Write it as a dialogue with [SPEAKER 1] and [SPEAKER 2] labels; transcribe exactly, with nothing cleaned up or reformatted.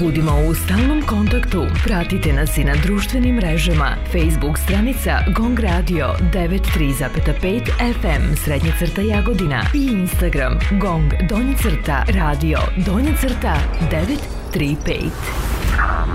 [SPEAKER 1] Budimo u stalnom kontaktu. Pratite nas i na društvenim mrežama. Facebook stranica Gong Radio devedeset tri zarez pet F M srednja crta Jagodina i Instagram Gong donja crta radio donja crta devet tri pet.